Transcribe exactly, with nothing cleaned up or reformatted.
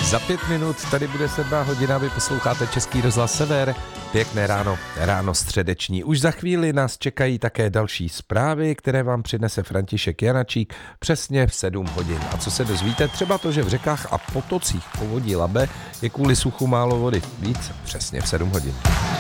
Za pět minut tady bude sedmá hodina, vy posloucháte Český rozhlas Sever. Pěkné ráno, ráno středeční. Už za chvíli nás čekají také další zprávy, které vám přinese František Janačík přesně v sedm hodin. A co se dozvíte? Třeba to, že v řekách a potocích povodí Labe je kvůli suchu málo vody. Víc přesně v sedm hodin.